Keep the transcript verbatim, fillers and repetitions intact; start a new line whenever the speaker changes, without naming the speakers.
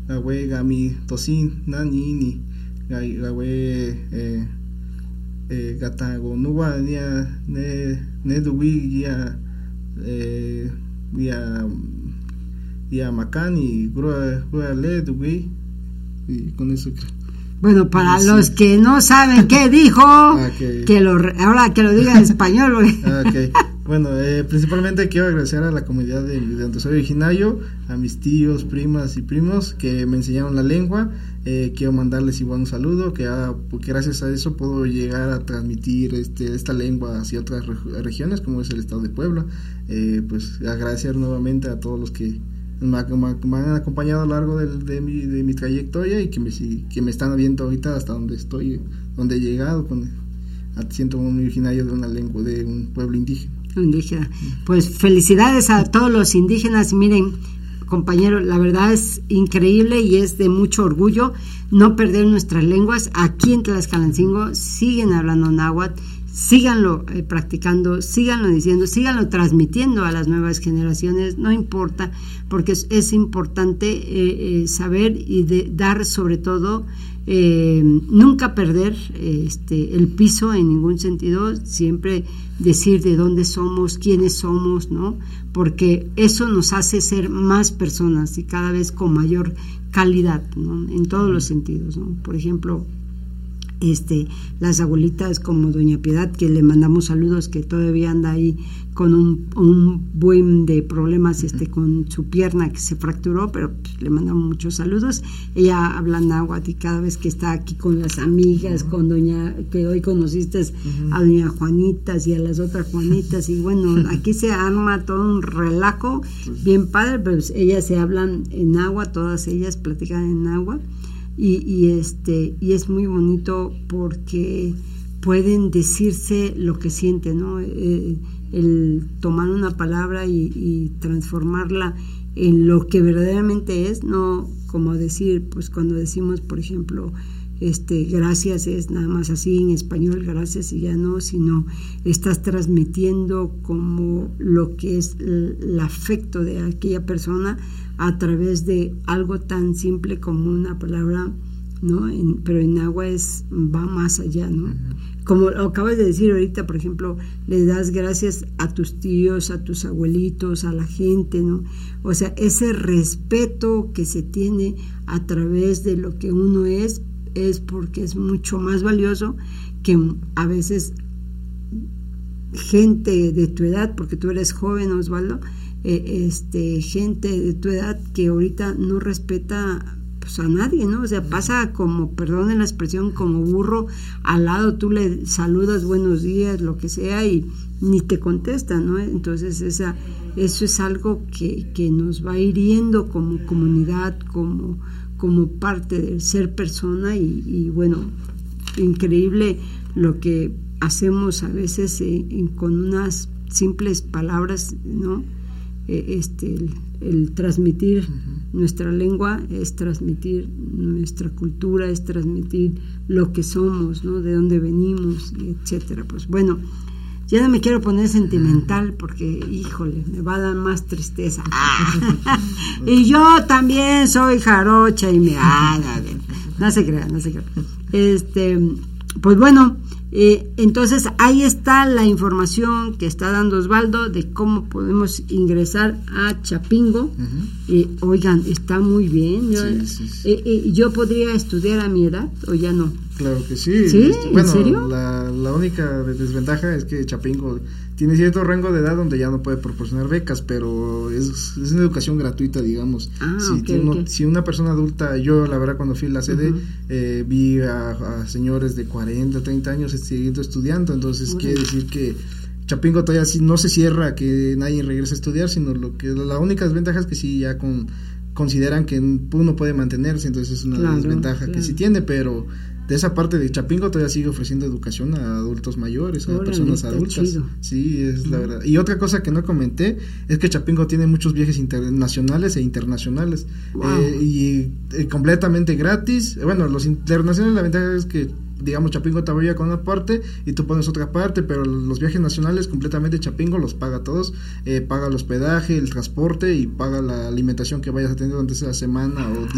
gawe gami tosin nani ni gawe eh eh gata go nuwa nia ne ne duwi ya eh ya ya macani grua grua le duwi y con eso creo.
Bueno, para sí. Los que no saben qué dijo, okay. que lo ahora que lo diga en español.
Okay. Bueno, eh, principalmente quiero agradecer a la comunidad de, de donde soy originario, a mis tíos, primas y primos que me enseñaron la lengua. Eh, quiero mandarles igual un saludo, que ah, porque gracias a eso puedo llegar a transmitir este esta lengua hacia otras re- regiones, como es el estado de Puebla. Eh, pues agradecer nuevamente a todos los que Me, me, me han acompañado a lo largo de, de, mi, de mi trayectoria y que me, que me están viendo ahorita hasta donde estoy, donde he llegado, con, siento un originario de una lengua, de un pueblo indígena.
Indígena. Pues felicidades a todos los indígenas. Miren, compañero, la verdad es increíble y es de mucho orgullo no perder nuestras lenguas. Aquí en Tlaxcalancingo siguen hablando náhuatl. Síganlo eh, practicando, síganlo diciendo, síganlo transmitiendo a las nuevas generaciones, no importa, porque es, es importante eh, eh, saber y de, dar sobre todo, eh, nunca perder eh, este, el piso en ningún sentido, siempre decir de dónde somos, quiénes somos, ¿no? Porque eso nos hace ser más personas y cada vez con mayor calidad, ¿no? En todos los sentidos, ¿no? Por ejemplo, Este, las abuelitas como doña Piedad, que le mandamos saludos, que todavía anda ahí con un, un buen de problemas este con su pierna que se fracturó, pero pues, le mandamos muchos saludos. Ella habla náhuatl y cada vez que está aquí con las amigas, uh-huh. con doña, que hoy conociste uh-huh. a doña Juanitas y a las otras Juanitas, y bueno, aquí se arma todo un relajo bien padre, pero pues, ellas se hablan en náhuatl, todas ellas platican en náhuatl. Y, y este y es muy bonito porque pueden decirse lo que sienten, ¿no? Eh, el tomar una palabra y, y transformarla en lo que verdaderamente es, no como decir, pues cuando decimos, por ejemplo, este gracias es nada más así en español, gracias y ya no, sino estás transmitiendo como lo que es el afecto de aquella persona a través de algo tan simple como una palabra, ¿no? En, pero en agua es va más allá, ¿no? Uh-huh. Como lo acabas de decir ahorita, por ejemplo, le das gracias a tus tíos, a tus abuelitos, a la gente, ¿no? O sea, ese respeto que se tiene a través de lo que uno es, es porque es mucho más valioso que a veces gente de tu edad, porque tú eres joven, Osvaldo, eh, este gente de tu edad que ahorita no respeta pues a nadie, ¿no? O sea, pasa como, perdonen la expresión, como burro al lado, tú le saludas buenos días, lo que sea, y ni te contesta, ¿no? Entonces esa eso es algo que, que nos va hiriendo como comunidad, como como parte del ser persona y, y bueno, increíble lo que hacemos a veces eh, en, con unas simples palabras, ¿no? Eh, este el, el transmitir uh-huh. nuestra lengua es transmitir nuestra cultura, es transmitir lo que somos, ¿no? De dónde venimos, etcétera. Pues bueno, ya no me quiero poner sentimental porque, híjole, me va a dar más tristeza. Ah. Y yo también soy jarocha y me... Ah, no, no se crea, no se crea. Este, pues bueno, eh, entonces ahí está la información que está dando Osvaldo de cómo podemos ingresar a Chapingo. Uh-huh. Eh, oigan, está muy bien. Yo, sí, sí, sí. Eh, eh, ¿yo podría estudiar a mi edad o ya no?
Claro que sí.
¿Sí?
Este,
¿En
bueno,
serio?
La, la única desventaja es que Chapingo tiene cierto rango de edad donde ya no puede proporcionar becas, pero es, es una educación gratuita, digamos.
Ah,
si,
okay,
tiene uno,
okay.
si una persona adulta, yo la verdad cuando fui a la sede, uh-huh. eh, vi a, a señores de cuarenta, treinta años siguiendo estudiando, entonces bueno. Quiere decir que Chapingo todavía sí, no se cierra que nadie regrese a estudiar, sino lo que la única desventaja es que sí ya con consideran que uno puede mantenerse, entonces es una claro, desventaja claro. que sí tiene, pero de esa parte de Chapingo todavía sigue ofreciendo educación a adultos mayores, a Órale, personas adultas. Chido. Sí, es mm. la verdad. Y otra cosa que no comenté es que Chapingo tiene muchos viajes internacionales e internacionales. Wow. Eh, y eh, completamente gratis. Bueno, los internacionales la ventaja es que digamos Chapingo te apoya con una parte y tú pones otra parte, pero los viajes nacionales completamente Chapingo los paga todos, eh, paga el hospedaje, el transporte y paga la alimentación que vayas a tener durante esa semana o